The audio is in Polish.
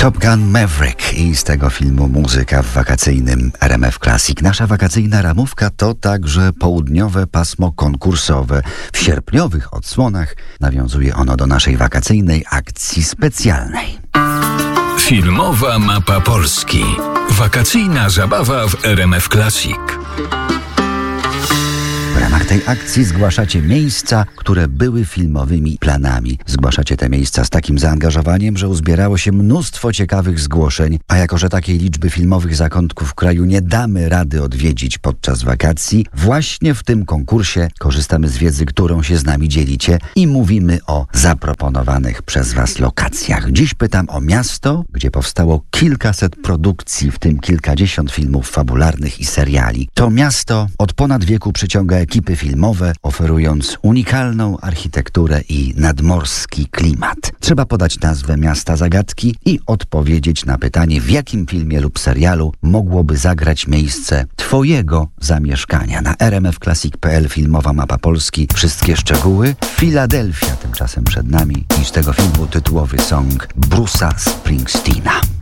Top Gun Maverick i z tego filmu muzyka w wakacyjnym RMF Classic. Nasza wakacyjna ramówka to także południowe pasmo konkursowe. W sierpniowych odsłonach nawiązuje ono do naszej wakacyjnej akcji specjalnej. Filmowa mapa Polski. Wakacyjna zabawa w RMF Classic. W ramach tej akcji zgłaszacie miejsca, które były filmowymi planami. Zgłaszacie te miejsca z takim zaangażowaniem, że uzbierało się mnóstwo ciekawych zgłoszeń, a jako że takiej liczby filmowych zakątków w kraju nie damy rady odwiedzić podczas wakacji, właśnie w tym konkursie korzystamy z wiedzy, którą się z nami dzielicie i mówimy o zaproponowanych przez Was lokacjach. Dziś pytam o miasto, gdzie powstało kilkaset produkcji, w tym kilkadziesiąt filmów fabularnych i seriali. To miasto od ponad wieku przyciąga ekipy filmowe, oferując unikalną architekturę i nadmorski klimat. Trzeba podać nazwę miasta zagadki i odpowiedzieć na pytanie, w jakim filmie lub serialu mogłoby zagrać miejsce Twojego zamieszkania. Na rmfclassic.pl filmowa mapa Polski. Wszystkie szczegóły. Filadelfia tymczasem przed nami i z tego filmu tytułowy song Bruce'a Springsteena.